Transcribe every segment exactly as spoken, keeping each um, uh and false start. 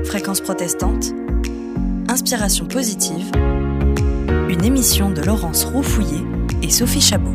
Fréquence protestante, inspiration positive, une émission de Laurence Roux-Fouillé et Sophie Chabot.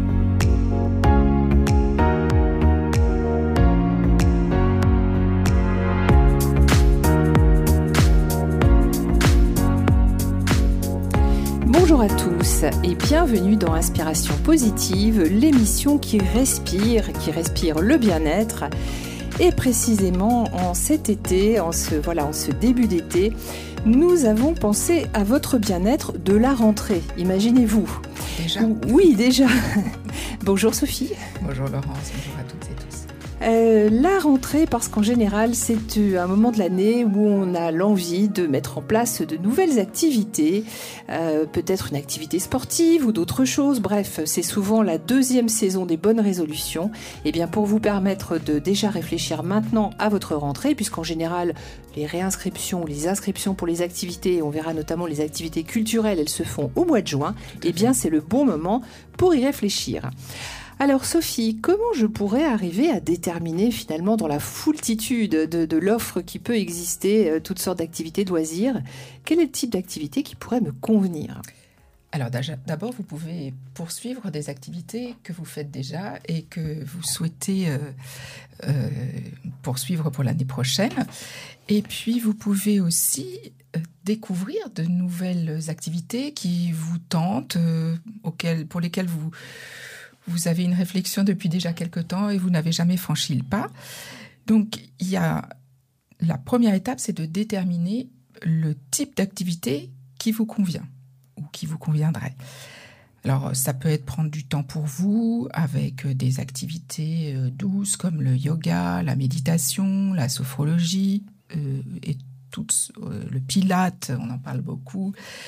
Bonjour à tous et bienvenue dans Inspiration Positive, l'émission qui respire, qui respire le bien-être. Et précisément en cet été, en ce, voilà, en ce début d'été, nous avons pensé à votre bien-être de la rentrée. Imaginez-vous. Déjà ? Oui, déjà. Bonjour Sophie. Bonjour Laurence, bonjour à toutes et tous. Euh, la rentrée, parce qu'en général, c'est un moment de l'année où on a l'envie de mettre en place de nouvelles activités, euh, peut-être une activité sportive ou d'autres choses. Bref, c'est souvent la deuxième saison des bonnes résolutions. Et bien, pour vous permettre de déjà réfléchir maintenant à votre rentrée, puisqu'en général, les réinscriptions, les inscriptions pour les activités, on verra notamment les activités culturelles, elles se font au mois de juin. Et bien, c'est le bon moment pour y réfléchir. Alors Sophie, comment je pourrais arriver à déterminer finalement dans la foultitude de, de l'offre qui peut exister, euh, toutes sortes d'activités de loisirs, quel est le type d'activité qui pourrait me convenir ? Alors d'abord, vous pouvez poursuivre des activités que vous faites déjà et que vous souhaitez euh, euh, poursuivre pour l'année prochaine. Et puis vous pouvez aussi euh, découvrir de nouvelles activités qui vous tentent, euh, auxquelles, pour lesquelles vous... Vous avez une réflexion depuis déjà quelque temps et vous n'avez jamais franchi le pas. Donc, il y a la première étape, c'est de déterminer le type d'activité qui vous convient ou qui vous conviendrait. Alors, ça peut être prendre du temps pour vous avec des activités douces comme le yoga, la méditation, la sophrologie euh, et tout euh, le pilate, on en parle beaucoup.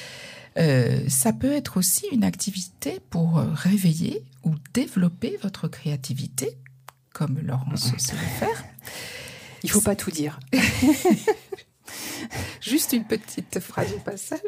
Euh, ça peut être aussi une activité pour réveiller ou développer votre créativité, comme Laurence sait le faire. Il ne faut pas tout dire. Juste une petite phrase au passage.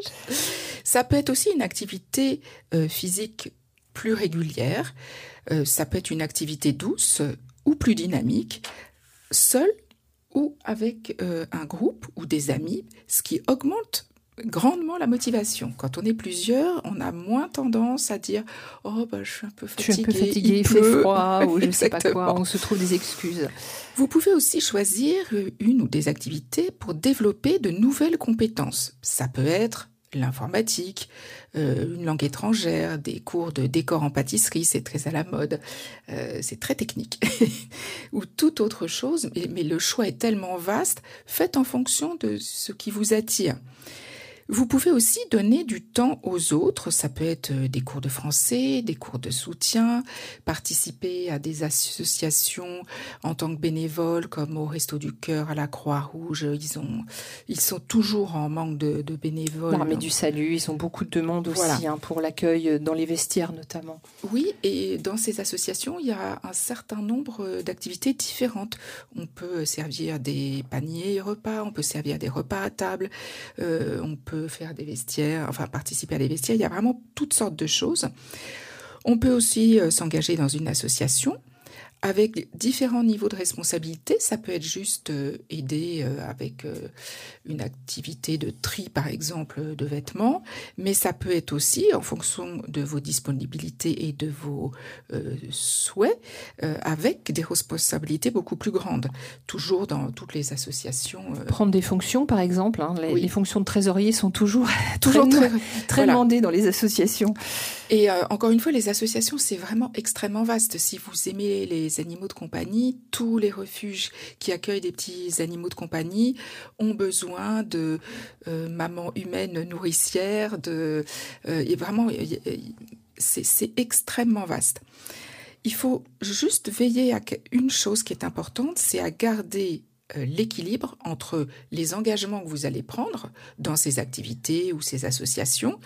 Ça peut être aussi une activité euh, physique plus régulière. Euh, ça peut être une activité douce ou plus dynamique, seule ou avec euh, un groupe ou des amis, ce qui augmente grandement la motivation. Quand on est plusieurs, on a moins tendance à dire « Oh, bah, je suis un peu fatiguée, je suis un peu fatiguée, il, il fait froid » ou je ne sais pas quoi, on se trouve des excuses. Vous pouvez aussi choisir une ou des activités pour développer de nouvelles compétences. Ça peut être l'informatique, euh, une langue étrangère, des cours de décor en pâtisserie, c'est très à la mode, euh, c'est très technique, ou toute autre chose, mais, mais le choix est tellement vaste, faites en fonction de ce qui vous attire. Vous pouvez aussi donner du temps aux autres, ça peut être des cours de français, des cours de soutien, participer à des associations en tant que bénévole comme au Resto du Cœur, à la Croix-Rouge, ils ont, ils sont toujours en manque de, de bénévoles. L'Armée du Salut, ils ont beaucoup de demandes aussi voilà. hein, pour l'accueil dans les vestiaires notamment. Oui, et dans ces associations, il y a un certain nombre d'activités différentes. On peut servir des paniers repas, on peut servir des repas à table, euh, on peut faire des vestiaires, enfin participer à des vestiaires, il y a vraiment toutes sortes de choses. On peut aussi euh, s'engager dans une association avec différents niveaux de responsabilité. Ça peut être juste euh, aider euh, avec euh, une activité de tri, par exemple, de vêtements, mais ça peut être aussi, en fonction de vos disponibilités et de vos euh, souhaits, euh, avec des responsabilités beaucoup plus grandes, toujours dans toutes les associations. Euh... Prendre des fonctions, par exemple. Hein, les, oui. les fonctions de trésorier sont toujours, toujours très, très, très voilà. demandées dans les associations. Et euh, encore une fois, les associations, c'est vraiment extrêmement vaste. Si vous aimez les animaux de compagnie, tous les refuges qui accueillent des petits animaux de compagnie ont besoin de euh, mamans humaines nourricières. De, euh, et vraiment, c'est, c'est extrêmement vaste. Il faut juste veiller à une chose qui est importante, c'est à garder euh, l'équilibre entre les engagements que vous allez prendre dans ces activités ou ces associations,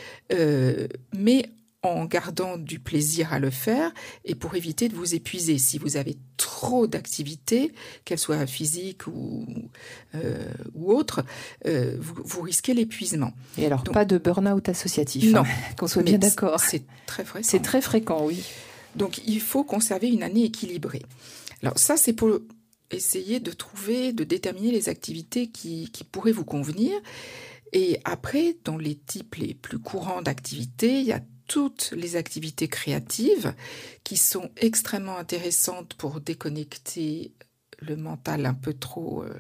euh, mais en gardant du plaisir à le faire et pour éviter de vous épuiser. Si vous avez trop d'activités, qu'elles soient physiques ou, euh, ou autres, euh, vous, vous risquez l'épuisement. Et alors, donc, pas de burn-out associatif, non, hein, qu'on soit bien d'accord. C'est très fréquent. C'est très fréquent, oui. Donc, il faut conserver une année équilibrée. Alors ça, c'est pour essayez de trouver, de déterminer les activités qui, qui pourraient vous convenir. Et après, dans les types les plus courants d'activités, il y a toutes les activités créatives qui sont extrêmement intéressantes pour déconnecter le mental un peu trop euh,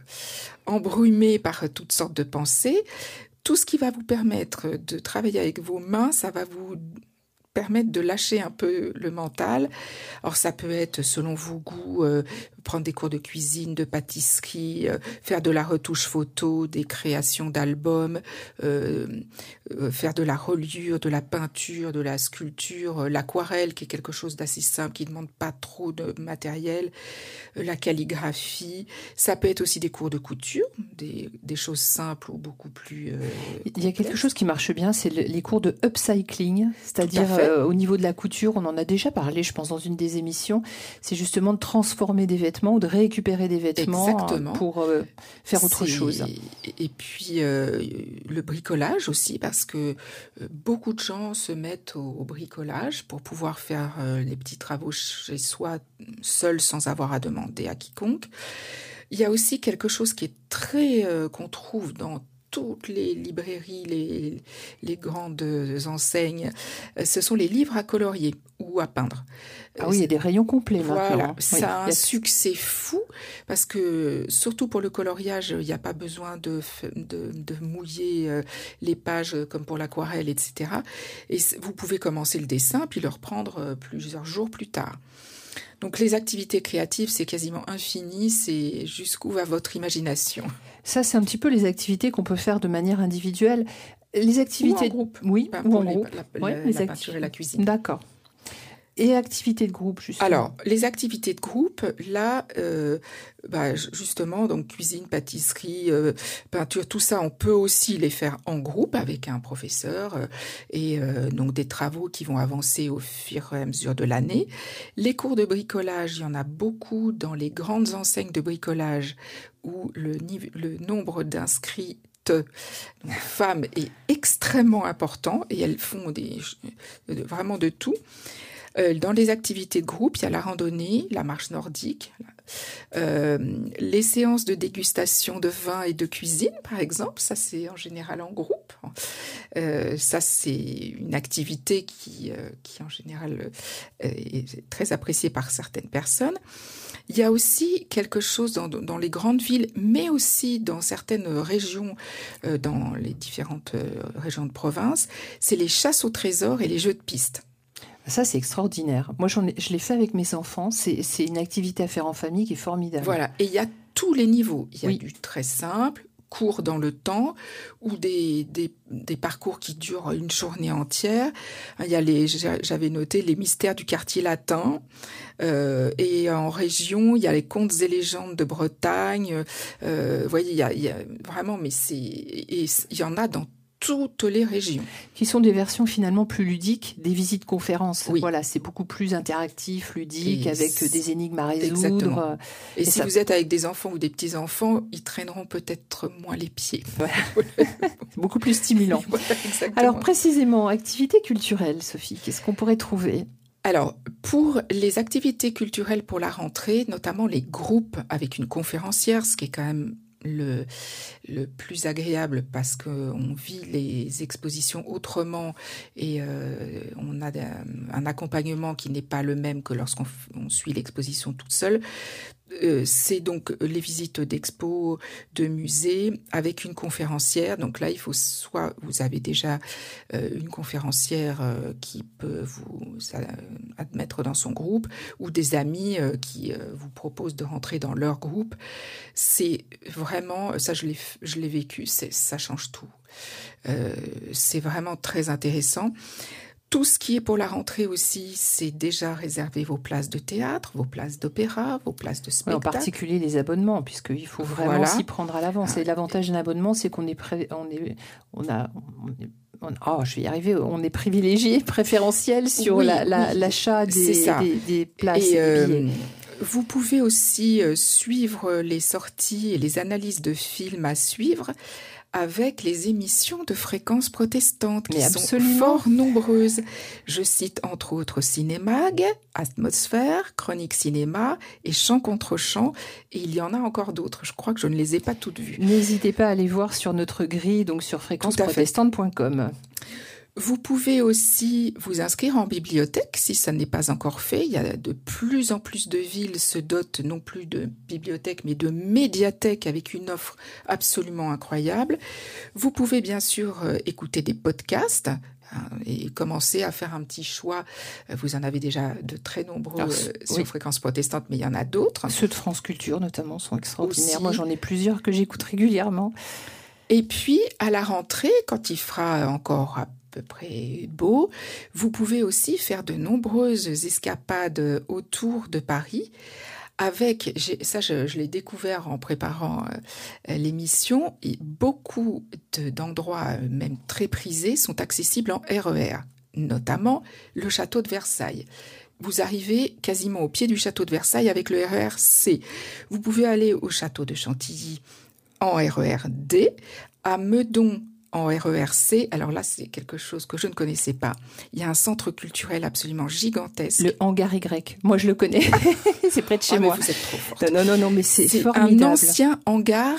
embrumé par toutes sortes de pensées. Tout ce qui va vous permettre de travailler avec vos mains, ça va vous permettre de lâcher un peu le mental. Alors ça peut être, selon vos goûts, euh, prendre des cours de cuisine, de pâtisserie, euh, faire de la retouche photo, des créations d'albums, euh, euh, faire de la reliure, de la peinture, de la sculpture, euh, l'aquarelle qui est quelque chose d'assez simple, qui ne demande pas trop de matériel, euh, la calligraphie. Ça peut être aussi des cours de couture, des, des choses simples ou beaucoup plus euh, Il y a quelque chose qui marche bien, c'est le, les cours de upcycling, c'est-à-dire euh, au niveau de la couture, on en a déjà parlé, je pense, dans une des émissions, c'est justement de transformer des vêtements ou de récupérer des vêtements Exactement. pour euh, faire autre c'est... chose. Et puis euh, le bricolage aussi, parce que euh, beaucoup de gens se mettent au, au bricolage pour pouvoir faire euh, les petits travaux chez soi, seuls, sans avoir à demander à quiconque. Il y a aussi quelque chose qui est très euh, qu'on trouve dans toutes les librairies, les, les grandes enseignes, ce sont les livres à colorier ou à peindre. Ah oui, il y a des rayons complets voilà, maintenant. Ça oui, a un a... succès fou parce que, surtout pour le coloriage, il n'y a pas besoin de, de, de mouiller les pages comme pour l'aquarelle, et cetera. Et vous pouvez commencer le dessin puis le reprendre plusieurs jours plus tard. Donc les activités créatives, c'est quasiment infini, c'est jusqu'où va votre imagination. Ça, c'est un petit peu les activités qu'on peut faire de manière individuelle. Les activités... Ou en groupe. Oui, enfin, ou en les, groupe. La, oui, la, les la acti... peinture et la cuisine. D'accord. Et activités de groupe, justement. Alors, les activités de groupe, là, euh, bah, justement, donc cuisine, pâtisserie, euh, peinture, tout ça, on peut aussi les faire en groupe avec un professeur euh, et euh, donc des travaux qui vont avancer au fur et à mesure de l'année. Les cours de bricolage, il y en a beaucoup dans les grandes enseignes de bricolage où le, niveau, le nombre d'inscrits donc, femmes est extrêmement important et elles font des, vraiment de tout. Dans les activités de groupe, il y a la randonnée, la marche nordique, euh, les séances de dégustation de vin et de cuisine, par exemple. Ça, c'est en général en groupe. Euh, ça, c'est une activité qui, euh, qui en général, euh, est très appréciée par certaines personnes. Il y a aussi quelque chose dans, dans les grandes villes, mais aussi dans certaines régions, euh, dans les différentes euh, régions de province, c'est les chasses au trésor et les jeux de piste. Ça, c'est extraordinaire. Moi, j'en ai, je l'ai fait avec mes enfants. C'est, c'est une activité à faire en famille qui est formidable. Voilà. Et il y a tous les niveaux. Il y a oui. du très simple, court dans le temps, ou des, des, des parcours qui durent une journée entière. Il y a les, j'avais noté les mystères du quartier latin. Euh, et en région, il y a les contes et légendes de Bretagne. Euh, vous voyez, il y a, il y a vraiment, mais c'est, et il y en a dans toutes les régions. Qui sont des versions finalement plus ludiques des visites conférences. Oui. Voilà, c'est beaucoup plus interactif, ludique, et avec des énigmes à résoudre. Exactement. Et, et si ça... vous êtes avec des enfants ou des petits-enfants, ils traîneront peut-être moins les pieds. Voilà. C'est beaucoup plus stimulant. Voilà, exactement. Alors précisément, activité culturelle, Sophie, qu'est-ce qu'on pourrait trouver ? Alors, pour les activités culturelles pour la rentrée, notamment les groupes avec une conférencière, ce qui est quand même Le, le plus agréable parce qu'on vit les expositions autrement et euh, on a un accompagnement qui n'est pas le même que lorsqu'on on suit l'exposition toute seule. Euh, c'est donc les visites d'expos, de musées avec une conférencière. Donc là, il faut soit vous avez déjà euh, une conférencière euh, qui peut vous ça, admettre dans son groupe ou des amis euh, qui euh, vous proposent de rentrer dans leur groupe. C'est vraiment, ça je l'ai, je l'ai vécu, c'est, ça change tout. Euh, c'est vraiment très intéressant. Tout ce qui est pour la rentrée aussi, c'est déjà réserver vos places de théâtre, vos places d'opéra, vos places de spectacle. Oui, en particulier les abonnements, puisqu'il faut vraiment voilà. s'y prendre à l'avance. Et l'avantage d'un abonnement, c'est qu'on est, pré... on est, on a, on est... Oh, je vais y arriver. On est privilégié, préférentiel sur oui, la, la, oui, l'achat des, des, des places et, et euh, des billets. Vous pouvez aussi euh, suivre les sorties et les analyses de films à suivre avec les émissions de Fréquence Protestante qui Mais sont absolument. fort nombreuses. Je cite entre autres Cinémag, Atmosphère, Chronique Cinéma et Chant contre Chant. Et il y en a encore d'autres. Je crois que je ne les ai pas toutes vues. N'hésitez pas à aller voir sur notre grille, donc sur fréquence protestante point com. Vous pouvez aussi vous inscrire en bibliothèque si ça n'est pas encore fait. Il y a de plus en plus de villes se dotent non plus de bibliothèques mais de médiathèques avec une offre absolument incroyable. Vous pouvez bien sûr écouter des podcasts et commencer à faire un petit choix. Vous en avez déjà de très nombreux Alors, sur oui. Fréquence Protestante, mais il y en a d'autres. Ceux de France Culture notamment sont extraordinaires. Aussi. Moi j'en ai plusieurs que j'écoute régulièrement. Et puis à la rentrée, quand il fera encore à peu près beau, vous pouvez aussi faire de nombreuses escapades autour de Paris. Avec, j'ai, ça je, je l'ai découvert en préparant euh, l'émission, et beaucoup de, d'endroits, même très prisés, sont accessibles en R E R, notamment le château de Versailles. Vous arrivez quasiment au pied du château de Versailles avec le R E R C. Vous pouvez aller au château de Chantilly en R E R D, à Meudon en R E R C. Alors là, c'est quelque chose que je ne connaissais pas. Il y a un centre culturel absolument gigantesque. Le hangar Y. Moi, je le connais. C'est près de chez ah, moi. Mais vous êtes trop forte. Non, non, non, mais c'est, c'est formidable. un ancien hangar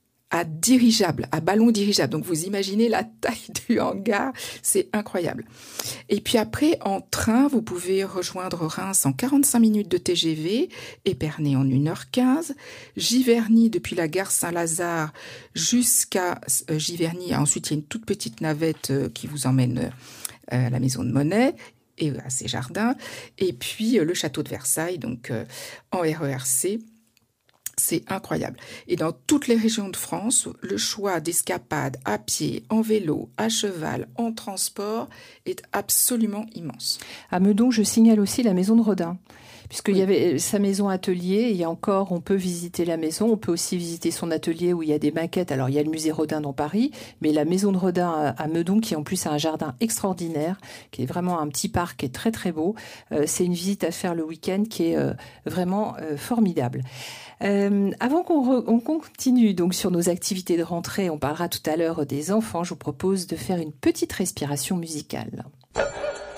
à dirigeable, à ballon dirigeable. Donc, vous imaginez la taille du hangar. C'est incroyable. Et puis après, en train, vous pouvez rejoindre Reims en quarante-cinq minutes de T G V, Épernay en une heure quinze, Giverny depuis la gare Saint-Lazare jusqu'à euh, Giverny. Ensuite, il y a une toute petite navette euh, qui vous emmène euh, à la Maison de Monnaie et à ses jardins. Et puis, euh, le château de Versailles, donc euh, en R E R C. C'est incroyable. Et dans toutes les régions de France, le choix d'escapades à pied, en vélo, à cheval, en transport est absolument immense. À Meudon, je signale aussi la maison de Rodin. Puisqu'il oui. y avait sa maison atelier, il y a encore, on peut visiter la maison, on peut aussi visiter son atelier où il y a des maquettes. Alors, il y a le musée Rodin dans Paris, mais la maison de Rodin à Meudon, qui en plus a un jardin extraordinaire, qui est vraiment un petit parc qui est très très beau. Euh, c'est une visite à faire le week-end qui est euh, vraiment euh, formidable. Euh, avant qu'on re, on continue donc sur nos activités de rentrée, on parlera tout à l'heure des enfants, je vous propose de faire une petite respiration musicale.